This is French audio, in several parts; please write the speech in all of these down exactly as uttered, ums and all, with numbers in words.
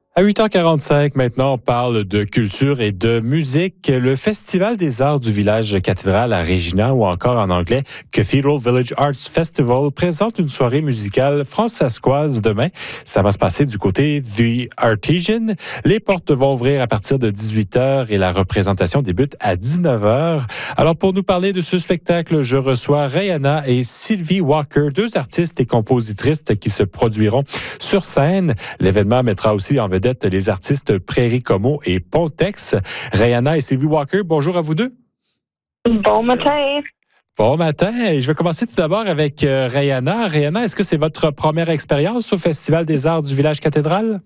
À huit heures quarante-cinq, maintenant, on parle de culture et de musique. Le Festival des arts du village cathédral à Regina, ou encore en anglais Cathedral Village Arts Festival, présente une soirée musicale francescoise demain. Ça va se passer du côté The Artesian. Les portes vont ouvrir à partir de dix-huit heures et la représentation débute à dix-neuf heures. Alors, pour nous parler de ce spectacle, je reçois Rayana et Sylvie Walker, deux artistes et compositrices qui se produiront sur scène. L'événement mettra aussi en vedette les artistes Prairie Como et Pontex. Rayana et Sylvie Walker, bonjour à vous deux. Bon matin. Bon matin. Je vais commencer tout d'abord avec euh, Rayana. Rayana, est-ce que c'est votre première expérience au Festival des arts du village cathédral?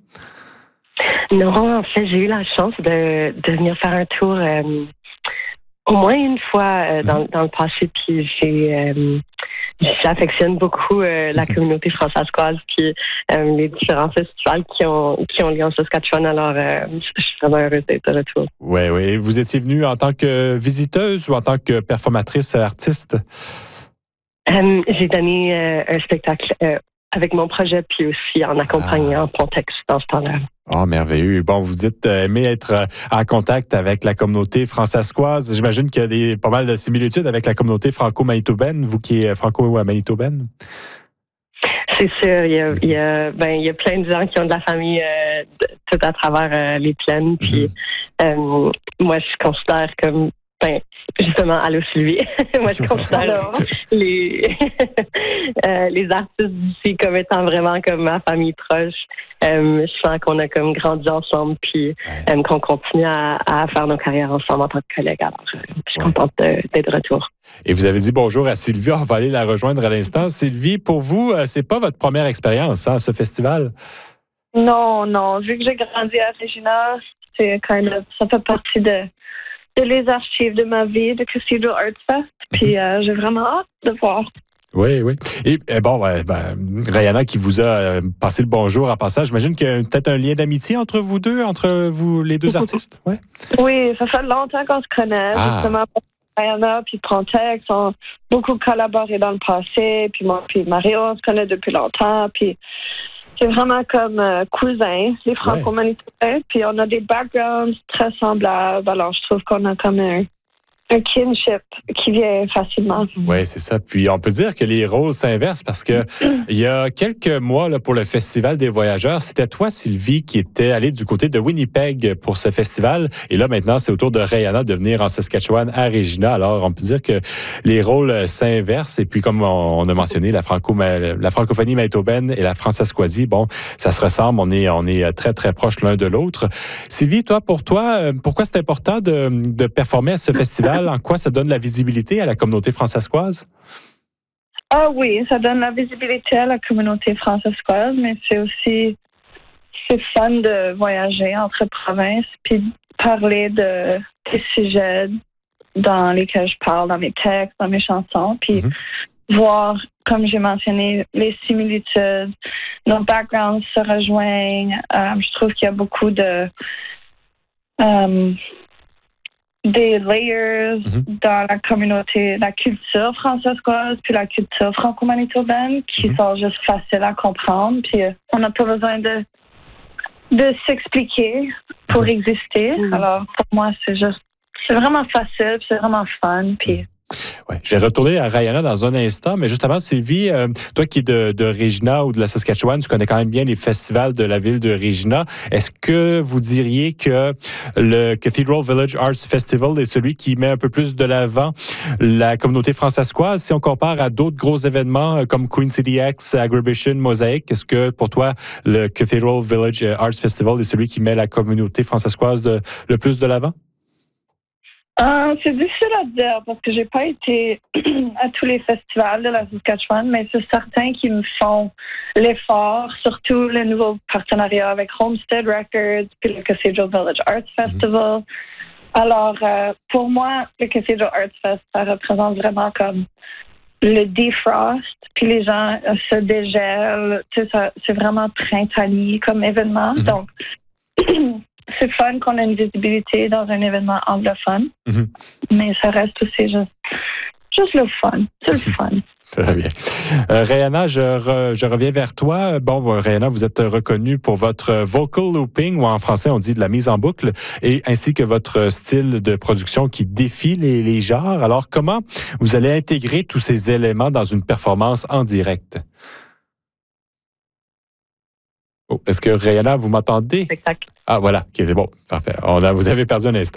Non, en fait, j'ai eu la chance de, de venir faire un tour euh, au moins une fois euh, dans, dans le passé, puis j'ai... Euh, J'affectionne beaucoup euh, la communauté françaiscoise puis euh, les différents festivals qui ont qui ont lieu en Saskatchewan. Alors, euh, je suis vraiment heureuse d'être de retour. Oui, oui. Vous étiez venue en tant que visiteuse ou en tant que performatrice artiste? Euh, j'ai donné euh, un spectacle euh, avec mon projet, puis aussi en accompagnant ah. Pontex dans ce temps-là. Oh, merveilleux. Bon, vous dites euh, aimer être euh, en contact avec la communauté françaiscoise. J'imagine qu'il y a des, pas mal de similitudes avec la communauté franco-manitobaine, vous qui êtes franco-manitobaine. C'est sûr. Il y a, il y a, ben, il y a plein de gens qui ont de la famille euh, de, tout à travers euh, les plaines. Puis, mm-hmm. euh, moi, je considère comme... Ben, justement, allô Sylvie. Moi, je considère les, euh, les artistes d'ici comme étant vraiment comme ma famille proche. Euh, je sens qu'on a comme grandi ensemble, puis euh, qu'on continue à, à faire nos carrières ensemble en tant que collègues. Alors, euh, je suis contente de, d'être de retour. Et vous avez dit bonjour à Sylvie. On va aller la rejoindre à l'instant. Sylvie, pour vous, c'est pas votre première expérience, hein, ce festival? Non, non. Vu que j'ai grandi à Regina, c'est kind of, ça fait partie de de les archives de ma vie, de Cathedral Arts Fest. Puis euh, j'ai vraiment hâte de voir. Oui, oui. Et, et bon, ben, Rayana qui vous a euh, passé le bonjour en passant, j'imagine qu'il y a peut-être un lien d'amitié entre vous deux, entre vous les deux artistes? Ouais. Oui, ça fait longtemps qu'on se connaît. Ah. Justement, Rayana puis Pontex ont beaucoup collaboré dans le passé. Puis moi puis Mario, on se connaît depuis longtemps. Puis c'est vraiment comme euh, cousins, les franco-manitobains. Puis on a des backgrounds très semblables. Alors, je trouve qu'on a comme un, un kinship qui vient facilement. Oui, c'est ça. Puis on peut dire que les rôles s'inversent parce que il y a quelques mois, là, pour le Festival des voyageurs, c'était toi, Sylvie, qui était allée du côté de Winnipeg pour ce festival. Et là, maintenant, c'est au tour de Rayana de venir en Saskatchewan à Regina. Alors, on peut dire que les rôles s'inversent. Et puis, comme on a mentionné, la, franco la francophonie manitobaine et la francescoisie, bon, ça se ressemble. On est, on est très, très proches l'un de l'autre. Sylvie, toi, pour toi, pourquoi c'est important de, de performer à ce festival? En quoi ça donne la visibilité à la communauté francescoise? Ah oui, ça donne la visibilité à la communauté francescoise, mais c'est aussi c'est fun de voyager entre provinces puis parler de des sujets dans lesquels je parle, dans mes textes, dans mes chansons, puis mm-hmm. voir, comme j'ai mentionné, les similitudes, nos backgrounds se rejoignent. Euh, je trouve qu'il y a beaucoup de... Um, des layers mm-hmm. dans la communauté, la culture françaiscoise puis la culture franco-manitobaine qui mm-hmm. sont juste faciles à comprendre. Puis euh, on n'a pas besoin de de s'expliquer pour mm-hmm. exister. Mm-hmm. Alors pour moi, c'est juste c'est vraiment facile, c'est vraiment fun. Puis ouais. Je vais retourner à Rayana dans un instant, mais juste avant, Sylvie, euh, toi qui es de, de Regina ou de la Saskatchewan, tu connais quand même bien les festivals de la ville de Regina. Est-ce que vous diriez que le Cathedral Village Arts Festival est celui qui met un peu plus de l'avant la communauté francescoise si on compare à d'autres gros événements comme Queen City X, Agribition, Mosaic? Est-ce que pour toi, le Cathedral Village Arts Festival est celui qui met la communauté francescoise de, le plus de l'avant? Euh, c'est difficile à dire parce que j'ai pas été à tous les festivals de la Saskatchewan, mais c'est certains qui me font l'effort, surtout les nouveaux partenariats avec Homestead Records puis le Cathedral Village Arts Festival. Mm-hmm. Alors, euh, pour moi, le Cathedral Arts Fest, ça représente vraiment comme le defrost, puis les gens euh, se dégèlent. Tu sais, ça, c'est vraiment printanier comme événement. Mm-hmm. Donc, c'est fun qu'on ait une visibilité dans un événement anglophone, mm-hmm. mais ça reste aussi juste juste le fun. C'est le fun. Très bien. Euh, Rihanna, je, re, je reviens vers toi. Bon, Rihanna, vous êtes reconnue pour votre vocal looping, ou en français, on dit de la mise en boucle, et ainsi que votre style de production qui défie les, les genres. Alors, comment vous allez intégrer tous ces éléments dans une performance en direct? Oh, est-ce que Rihanna, vous m'entendez? Spectacle. Ah, voilà. Okay, c'est bon. Parfait. On a, vous avez perdu un instant.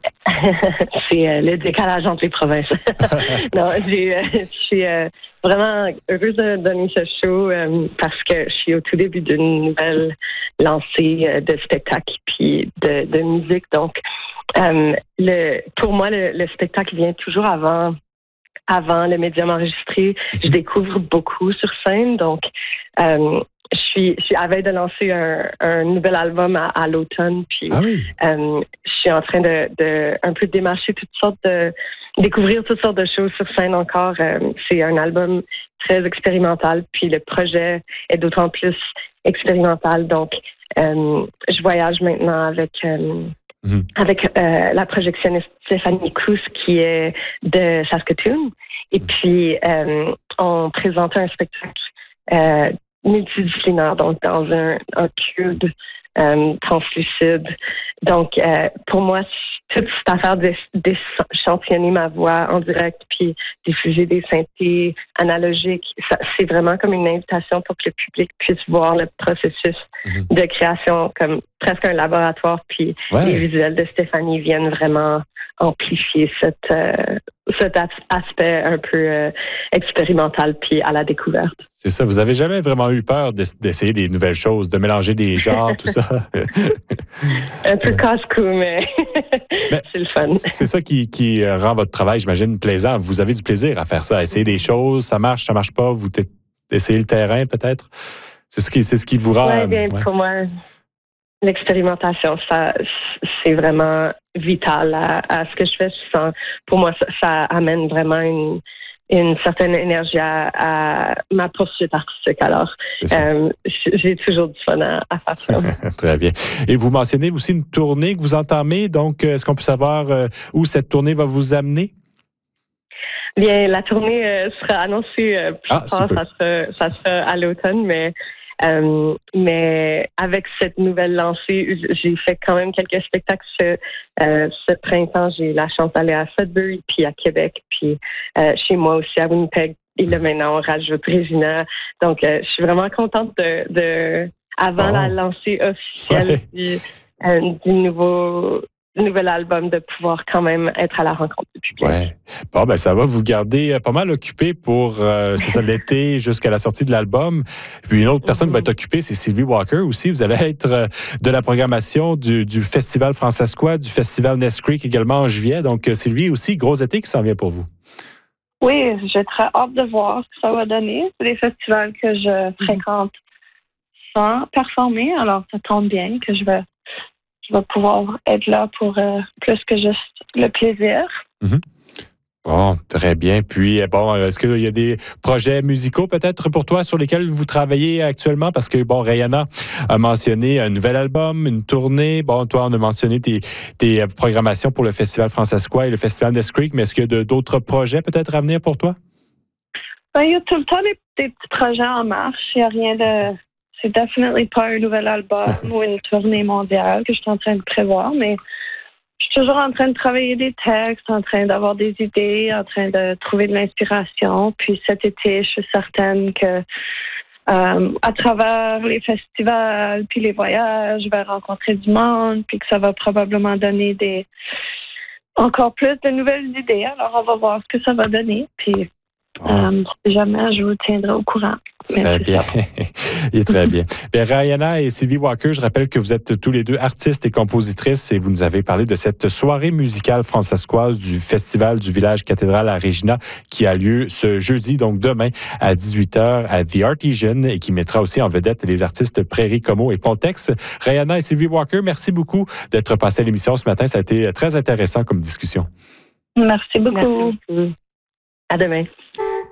C'est euh, le décalage entre les provinces. non, j'ai, euh, je suis euh, vraiment heureuse de donner ce show euh, parce que je suis au tout début d'une nouvelle lancée euh, de spectacle puis de, de musique. Donc, euh, le, pour moi, le, le spectacle vient toujours avant. Avant le médium enregistré. Je découvre beaucoup sur scène. Donc, euh, je suis, je suis à veille de lancer un, un nouvel album à, à l'automne. Puis, ah oui. euh, je suis en train de, de un peu démarcher toutes sortes de, découvrir toutes sortes de choses sur scène encore. Euh, c'est un album très expérimental. Puis le projet est d'autant plus expérimental. Donc, euh, je voyage maintenant avec. Euh, Mm-hmm. Avec euh, la projectionniste Stéphanie Cousse qui est de Saskatoon. Et puis, euh, on présentait un spectacle euh, multidisciplinaire, donc dans un, un cube euh, translucide. Donc, euh, pour moi, toute cette affaire d'échantillonner ma voix en direct puis diffuser des synthés analogiques, ça, c'est vraiment comme une invitation pour que le public puisse voir le processus mm-hmm. de création comme presque un laboratoire. Puis ouais. les visuels de Stéphanie viennent vraiment amplifier cette, euh, cet aspect un peu euh, expérimental puis à la découverte. C'est ça. Vous avez jamais vraiment eu peur d'essayer des nouvelles choses, de mélanger des genres, tout ça? Un peu casse-cou, mais, mais c'est le fun. C'est ça qui, qui rend votre travail, j'imagine, plaisant. Vous avez du plaisir à faire ça, à essayer des choses. Ça marche, ça marche pas. Vous essayez le terrain, peut-être? C'est ce qui, c'est ce qui vous rend... Oui, bien, ouais. Pour moi, l'expérimentation, ça, c'est vraiment vital à, à ce que je fais. Je sens, pour moi, ça, ça amène vraiment une... une certaine énergie à, à ma poursuite artistique. Alors, euh, j'ai toujours du fun à, à faire ça. Très bien. Et vous mentionnez aussi une tournée que vous entamez. Donc, est-ce qu'on peut savoir euh, où cette tournée va vous amener? Bien, la tournée euh, sera annoncée euh, plus ah, tard. Ça sera, ça sera à l'automne, mais Euh, mais avec cette nouvelle lancée, j'ai fait quand même quelques spectacles ce, euh, ce printemps. J'ai eu la chance d'aller à Sudbury, puis à Québec, puis euh, chez moi aussi à Winnipeg. Et là, maintenant, on rajoute Regina. Donc, euh, je suis vraiment contente de, de avant oh. la lancée officielle ouais. du, euh, du nouveau... nouvel album, de pouvoir quand même être à la rencontre du public. Ouais. Bon, ben ça va vous garder pas mal occupé pour euh, c'est ça, l'été jusqu'à la sortie de l'album. Puis une autre personne mm-hmm. va être occupée, c'est Sylvie Walker aussi. Vous allez être euh, de la programmation du, du Festival Francescois, du Festival Ness Creek également en juillet. Donc, Sylvie aussi, gros été qui s'en vient pour vous. Oui, j'ai très hâte de voir ce que ça va donner. C'est des festivals que je fréquente sans performer, alors ça tombe bien que je vais Je vais pouvoir être là pour euh, plus que juste le plaisir. Mm-hmm. Bon, très bien. Puis, bon, est-ce qu'il y a des projets musicaux peut-être pour toi sur lesquels vous travaillez actuellement? Parce que, bon, Rihanna a mentionné un nouvel album, une tournée. Bon, toi, on a mentionné tes, tes programmations pour le Festival Francescois et le Festival Ness Creek, mais est-ce qu'il y a de, d'autres projets peut-être à venir pour toi? Ben, il y a tout le temps des, des petits projets en marche. Il n'y a rien de... C'est définitivement pas un nouvel album ou une tournée mondiale que je suis en train de prévoir, mais je suis toujours en train de travailler des textes, en train d'avoir des idées, en train de trouver de l'inspiration. Puis cet été, je suis certaine que euh, à travers les festivals puis les voyages, je vais rencontrer du monde, puis que ça va probablement donner des encore plus de nouvelles idées. Alors, on va voir ce que ça va donner. Puis Oh. Euh, si jamais, je vous tiendrai au courant. Mais très bien. Et très bien. Bien, Rihanna et Sylvie Walker, je rappelle que vous êtes tous les deux artistes et compositrices et vous nous avez parlé de cette soirée musicale francescoise du Festival du Village Cathédrale à Regina qui a lieu ce jeudi, donc demain, à dix-huit heures à The Artesian et qui mettra aussi en vedette les artistes Prairie Como et Pontex. Rihanna et Sylvie Walker, merci beaucoup d'être passés à l'émission ce matin. Ça a été très intéressant comme discussion. Merci beaucoup. Merci beaucoup. À demain.